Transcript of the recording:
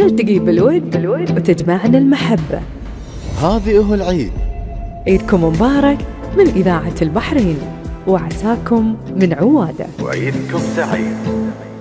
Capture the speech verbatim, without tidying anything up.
نلتقي بالود وتجمعنا المحبة. هذه هو العيد. عيدكم مبارك من إذاعة البحرين، وعساكم من عوادة. وعيدكم سعيد.